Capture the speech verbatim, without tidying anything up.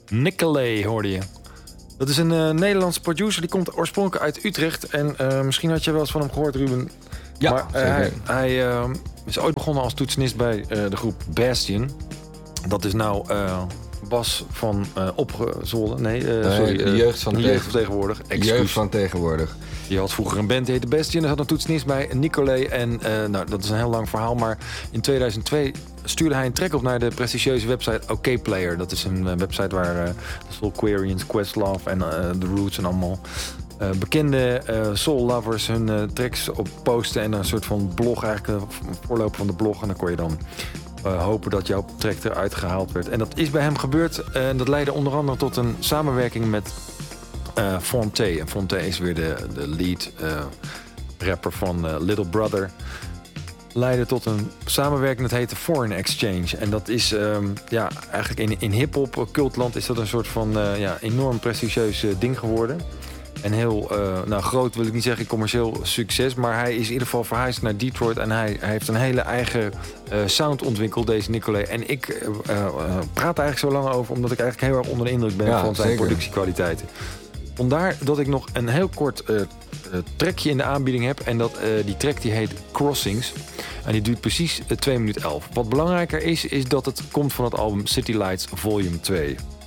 Nicolay hoorde je. Dat is een uh, Nederlandse producer, die komt oorspronkelijk uit Utrecht. En uh, misschien had je wel eens van hem gehoord, Ruben. Ja, maar uh, hij, hij uh, is ooit begonnen als toetsenist bij uh, de groep Bastion. Dat is nou uh, Bas van uh, Opgezolder. Nee, uh, nee, sorry. De jeugd van, uh, tegen... jeugd van tegenwoordig. De jeugd van tegenwoordig. Die had vroeger een band, die heette Bastion. Er zat een toetsenist bij, Nicolay. En uh, nou, dat is een heel lang verhaal. Maar in tweeduizend twee stuurde hij een track op naar de prestigieuze website OKPlayer. Dat is een uh, website waar uh, de Soulquarians, Questlove en uh, The Roots en allemaal uh, bekende uh, soul lovers hun uh, tracks op posten. En een soort van blog, eigenlijk een voorloper van de blog. En dan kon je dan uh, hopen dat jouw track eruit gehaald werd. En dat is bij hem gebeurd. En dat leidde onder andere tot een samenwerking met Uh, Phonte. En Phonte is weer de, de lead uh, rapper van uh, Little Brother. Leidde tot een samenwerking, dat heette Foreign Exchange. En dat is um, ja, eigenlijk in, in hip-hop, cultland is dat een soort van uh, ja, enorm prestigieus uh, ding geworden. En heel, uh, nou groot wil ik niet zeggen commercieel succes, maar hij is in ieder geval verhuisd naar Detroit en hij, hij heeft een hele eigen uh, sound ontwikkeld, deze Nicolay. En ik uh, uh, praat er eigenlijk zo lang over, omdat ik eigenlijk heel erg onder de indruk ben ja, van zijn zeker. productiekwaliteiten. Vandaar dat ik nog een heel kort uh, uh, trackje in de aanbieding heb. En dat, uh, die track die heet Crossings. En die duurt precies uh, twee minuten elf. Wat belangrijker is, is dat het komt van het album City Lights Volume twee.